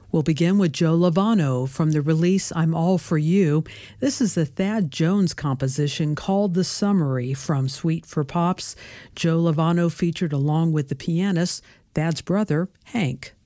We'll begin with Joe Lovano from the release I'm All For You. This is a Thad Jones composition called The Summary from Suite for Pops. Joe Lovano featured along with the pianist, Thad's brother, Hank.